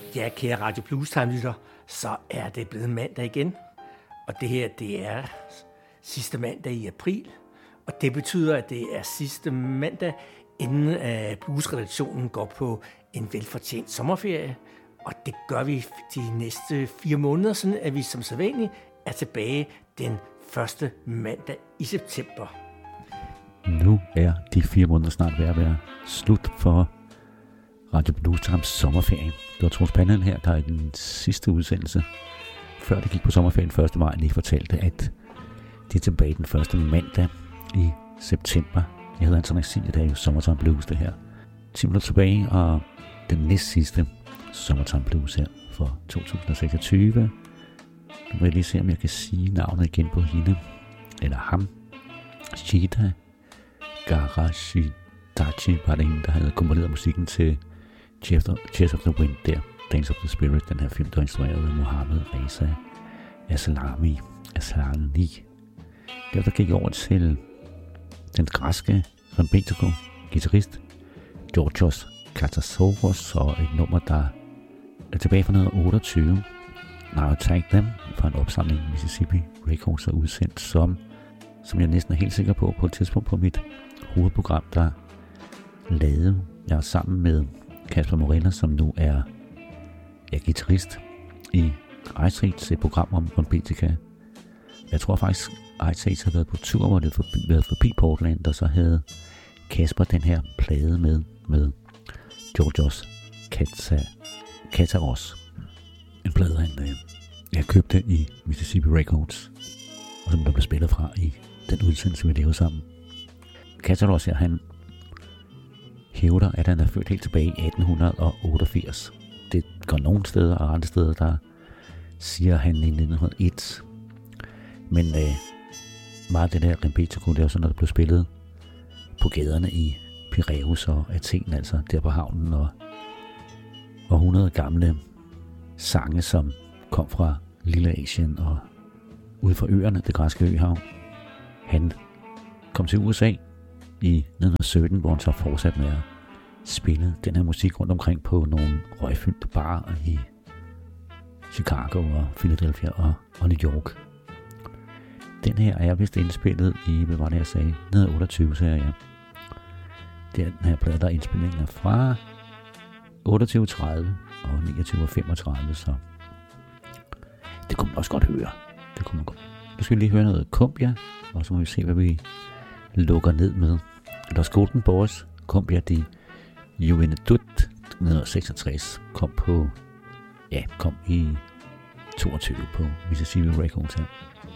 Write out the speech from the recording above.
Ja, kære Radio Blues Time-lytter, så er det blevet mandag igen. Og det her, det er sidste mandag i april. Og det betyder, at det er sidste mandag, inden bluesredaktionen går på en velfortjent sommerferie. Og det gør vi de næste 4 måneder, sådan at vi som sædvanligt er tilbage den første mandag i september. Nu er de 4 måneder snart ved at være slut for Radio Blues Times sommerferie. Det var Troels Pandel her, der i den sidste udsendelse, før det gik på sommerferien 1. maj, lige fortalte, at de er tilbage den første mandag i september. Jeg hedder Anton Axel, det er jo Summertime Blues det her. 10 minutter tilbage, og den næst sidste Summertime Blues her for 2026. Nu må jeg lige se, om jeg kan sige navnet igen på hende, eller ham. Shida Garashitachi var det hende, der havde komponeret musikken til Chase of the Wind der. Dance of the Spirit, den her film, der instrueret af Mohammed Reza Aslani. Derefter gik jeg over til den græske rebetiko-guitarist Georgios Katsasoros og et nummer, der er tilbage fra 1928. Now Take Them fra en opsamling Mississippi Records er udsendt som jeg næsten er helt sikker på et tidspunkt på mit hovedprogram, der lavede jeg sammen med Kasper Morella, som nu er guitarist i Ice Age, et program om rebetiko. Jeg tror faktisk, Ice Age har været på tur, hvor det har været forbi Portland, og så havde Kasper den her plade med Georgios Katsaros. En plade, jeg købte i Mississippi Records, og som der blev spillet fra i den udsendelse, vi lavede sammen. Katsaros her, han hævder, at han er født helt tilbage i 1888. Det går nogle steder, og andre steder, der siger han i 1901. Men meget af det der rebetiko, det er jo sådan noget, der blev spillet på gaderne i Piræus og Athen, altså der på havnen, og 100 gamle sange, som kom fra Lille Asien og ude fra øerne, det græske øhav. Han kom til USA i 1917, hvor han så fortsat med at spille den her musik rundt omkring på nogle røgfyldte barer i Chicago og Philadelphia og New York. Den her er vist indspillet i, hvad var det jeg sagde, 1928, sagde jeg. Det er den her plade, der er indspillinger fra 28.30 og 29.35, så det kunne man også godt høre. Det kunne man godt. Nu skal vi lige høre noget Cumbia, og så må vi se, hvad vi lukker ned med. Los Golden Boys, Cumbia de Juventud 1966, kom i 22 på Mississippi Records her.